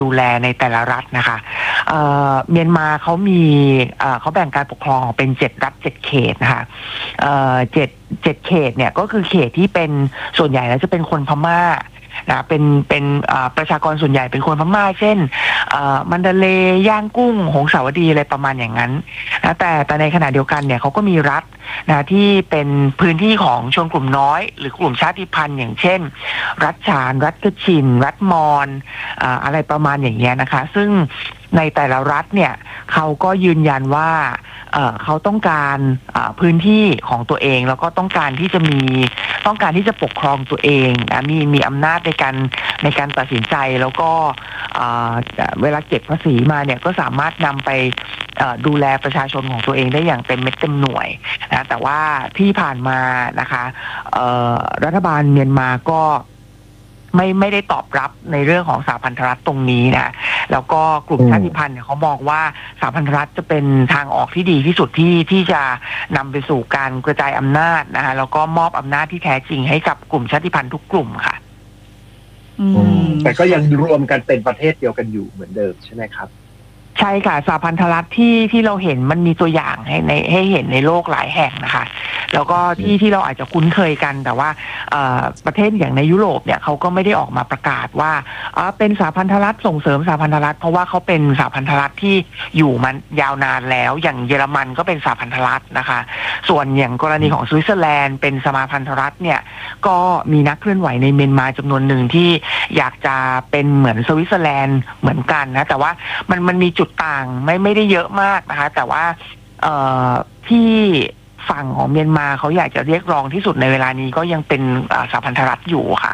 ดูแลในแต่ละรัฐนะคะเมียนมาเขามีเขาแบ่งการปกครองออกเป็น7 รัฐ 7 เขตนะคะ7เขตเนี่ยก็คือเขตที่เป็นส่วนใหญ่แล้วจะเป็นคนพม่านะเป็นประชากรส่วนใหญ่เป็นคนพม่าเช่นมันดาเลย์ย่างกุ้งหงสาวดีอะไรประมาณอย่างนั้นนะแต่ในขณะเดียวกันเนี่ยเขาก็มีรัฐนะที่เป็นพื้นที่ของชนกลุ่มน้อยหรือกลุ่มชาติพันธุ์อย่างเช่นรัฐฉานรัฐกชินรัฐมอญอะไรประมาณอย่างเงี้ยนะคะซึ่งในแต่ละรัฐเนี่ยเขาก็ยืนยันว่าเขาต้องการพื้นที่ของตัวเองแล้วก็ต้องการที่จะปกครองตัวเองมีอำนาจในการตัดสินใจแล้วก็เวลาเก็บภาษีมาเนี่ยก็สามารถนำไปดูแลประชาชนของตัวเองได้อย่างเต็มเม็ดเต็มหน่วยนะแต่ว่าที่ผ่านมานะคะรัฐบาลเมียนมาก็ไม่ได้ตอบรับในเรื่องของสหพันธรัฐตรงนี้นะแล้วก็กลุ่มชาติพันธุ์เนี่ยเขามองว่าสหพันธรัฐจะเป็นทางออกที่ดีที่สุดที่จะนำไปสู่การกระจายอำนาจนะคะแล้วก็มอบอำนาจที่แท้จริงให้กับกลุ่มชาติพันธุ์ทุกกลุ่มค่ะแต่ก็ยังรวมกันเป็นประเทศเดียวกันอยู่เหมือนเดิมใช่ไหมครับใช่ค่ะสหพันธรัฐที่เราเห็นมันมีตัวอย่างให้เห็นในโลกหลายแห่งนะคะแล้วก็ที่เราอาจจะคุ้นเคยกันแต่ว่าประเทศอย่างในยุโรปเนี่ยเขาก็ไม่ได้ออกมาประกาศว่าเป็นสหพันธรัฐส่งเสริมสหพันธรัฐเพราะว่าเขาเป็นสหพันธรัฐที่อยู่มายาวนานแล้วอย่างเยอรมันก็เป็นสหพันธรัฐนะคะส่วนอย่างกรณีของสวิตเซอร์แลนด์เป็นสมาพันธรัฐเนี่ยก็มีนักเคลื่อนไหวในเมียนมาจำนวนหนึ่งที่อยากจะเป็นเหมือนสวิตเซอร์แลนด์เหมือนกันนะแต่ว่ามันมีจุดต่างไม่ได้เยอะมากนะคะแต่ว่าที่ฝั่งของเมียนมาเขาอยากจะเรียกร้องที่สุดในเวลานี้ก็ยังเป็นสหพันธรัฐอยู่ค่ะ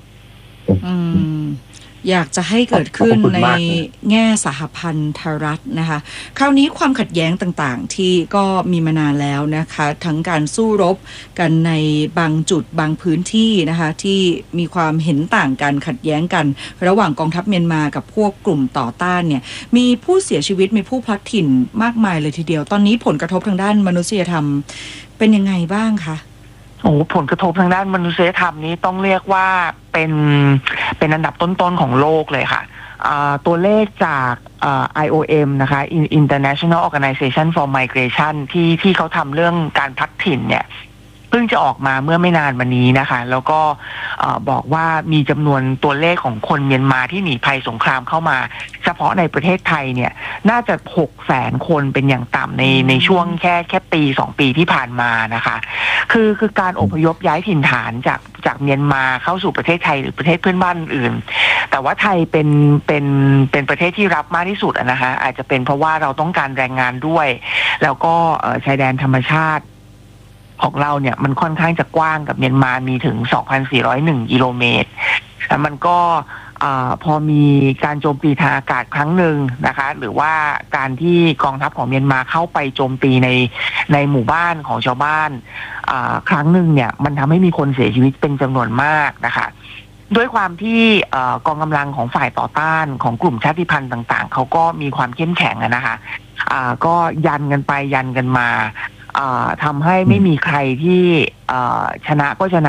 อยากจะให้เกิดขึ้นในแง่สหพันธรัฐนะคะคราวนี้ความขัดแย้งต่างๆที่ก็มีมานานแล้วนะคะทั้งการสู้รบกันในบางจุดบางพื้นที่นะคะที่มีความเห็นต่างกันขัดแย้งกันระหว่างกองทัพเมียนมากับพวกกลุ่มต่อต้านเนี่ยมีผู้เสียชีวิตมีผู้พลัดถิ่นมากมายเลยทีเดียวตอนนี้ผลกระทบทางด้านมนุษยธรรมเป็นยังไงบ้างคะผลกระทบทางด้านมนุษยธรรมนี้ต้องเรียกว่าเป็นอันดับต้นๆของโลกเลยค่ะตัวเลขจาก IOM นะคะ International Organization for Migration ที่เขาทำเรื่องการพลัดถิ่นเนี่ยเพิ่งจะออกมาเมื่อไม่นานมานี้นะคะแล้วก็บอกว่ามีจำนวนตัวเลขของคนเมียนมาที่หนีภัยสงครามเข้ามาเฉพาะในประเทศไทยเนี่ยน่าจะ600,000 คนเป็นอย่างต่ำในช่วงแค่ปี2 ปีที่ผ่านมานะคะคือการอพยพย้ายถิ่นฐานจากเมียนมาเข้าสู่ประเทศไทยหรือประเทศเพื่อนบ้านอื่นแต่ว่าไทยเป็นประเทศที่รับมากที่สุดนะคะอาจจะเป็นเพราะว่าเราต้องการแรงงานด้วยแล้วก็ชายแดนธรรมชาติของเราเนี่ยมันค่อนข้างจะกว้างกับเมียนมามีถึง 2,401 กิโลเมตรแต่มันก็พอมีการโจมตีทางอากาศครั้งหนึ่งนะคะหรือว่าการที่กองทัพของเมียนมาเข้าไปโจมตีในหมู่บ้านของชาวบ้านครั้งหนึ่งเนี่ยมันทำให้มีคนเสียชีวิตเป็นจำนวนมากนะคะด้วยความที่กองกำลังของฝ่ายต่อต้านของกลุ่มชาติพันธุ์ต่างๆเขาก็มีความเข้มแข็งนะคะก็ยันกันไปยันกันมาทำให้ไม่มีใครที่ชนะก็ชนะ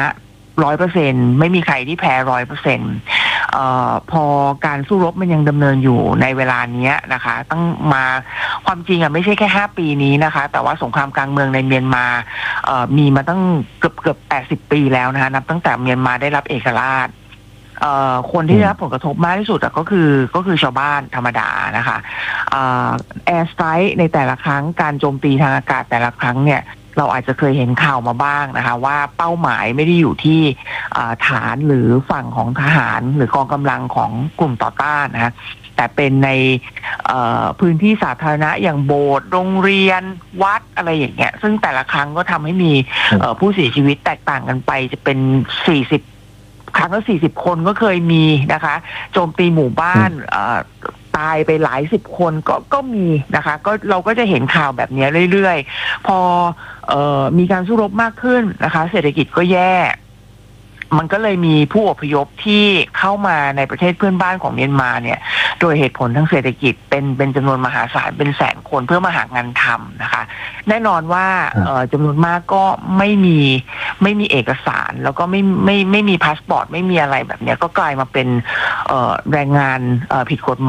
100% ไม่มีใครที่แพ้ 100%พอการสู้รบมันยังดำเนินอยู่ในเวลานี้นะคะตั้งมาความจริงไม่ใช่แค่5 ปีนี้นะคะแต่ว่าสงครามกลางเมืองในเมียนมามีมาตั้งเกือบ80 ปีแล้วนะคะนับตั้งแต่เมียนมาได้รับเอกราชคนที่ได้รับผลกระทบมากที่สุดก็คือชาวบ้านธรรมดานะคะแอร์สไตร์ในแต่ละครั้งการโจมตีทางอากาศแต่ละครั้งเนี่ยเราอาจจะเคยเห็นข่าวมาบ้างนะคะว่าเป้าหมายไม่ได้อยู่ที่ฐานหรือฝั่งของทหารหรือกองกำลังของกลุ่มต่อต้านนะคะแต่เป็นในพื้นที่สาธารณะอย่างโบสถ์โรงเรียนวัดอะไรอย่างเงี้ยซึ่งแต่ละครั้งก็ทำให้มีผู้เสียชีวิตแตกต่างกันไปจะเป็น40 ครั้งละ40 คนก็เคยมีนะคะโจมตีหมู่บ้านตายไปหลาย10 คนก็มีนะคะก็เราก็จะเห็นข่าวแบบนี้เรื่อยๆพอมีการสู้รบมากขึ้นนะคะเศรษฐกิจก็แย่มันก็เลยมีผู้อพยพที่เข้ามาในประเทศเพื่อนบ้านของเมียนมาเนี่ยโดยเหตุผลทางเศรษฐกิจเป็นจำนวนมหาศาลเป็นแสนคนเพื่อมาหางานทำนะคะแน่นอนว่าจำนวนมากก็ไม่มีเอกสารแล้วก็ไม่มีพาสปอร์ตไม่มีอะไรแบบนี้ก็กลายมาเป็นแรงงานผิดกฎหมาย